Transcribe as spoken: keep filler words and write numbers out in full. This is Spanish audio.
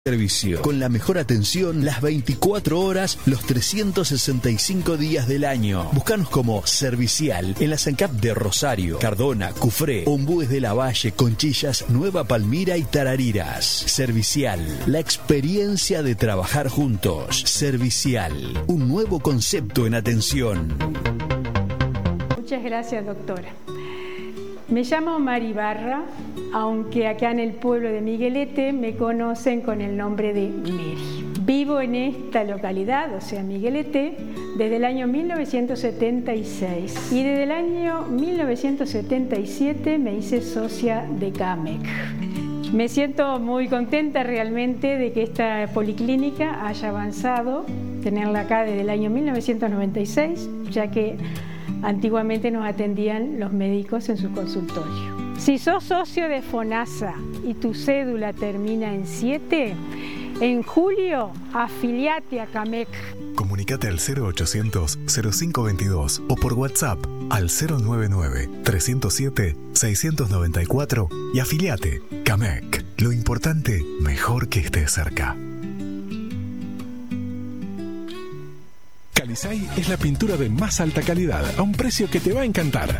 Servicio, con la mejor atención las veinticuatro horas, los trescientos sesenta y cinco días del año. Búscanos como Servicial en la SANCAP de Rosario, Cardona, Cufré, Ombúes de la Valle, Conchillas, Nueva Palmira y Tarariras. Servicial, la experiencia de trabajar juntos. Servicial, un nuevo concepto en atención. Muchas gracias, doctora. Me llamo Mari Barra, aunque acá en el pueblo de Miguelete me conocen con el nombre de Mary. Vivo en esta localidad, o sea, Miguelete, desde el año mil novecientos setenta y seis y desde el año mil novecientos setenta y siete me hice socia de CAMEC. Me siento muy contenta realmente de que esta policlínica haya avanzado, tenerla acá desde el año mil novecientos noventa y seis, ya que antiguamente nos atendían los médicos en su consultorio. Si sos socio de FONASA y tu cédula termina en siete, en julio afiliate a CAMEC. Comunicate al cero ochocientos cero cinco veintidós o por WhatsApp al cero noventa y nueve trescientos siete seiscientos noventa y cuatro y afiliate. CAMEC. Lo importante, mejor que estés cerca. Calisay es la pintura de más alta calidad a un precio que te va a encantar.